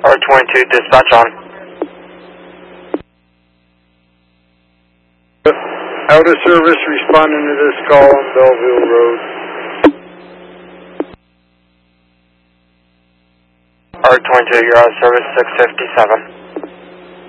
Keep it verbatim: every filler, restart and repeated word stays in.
R twenty-two, dispatch on. Out of service, responding to this call on Belleville Road. R twenty-two, you're out of service, six fifty-seven.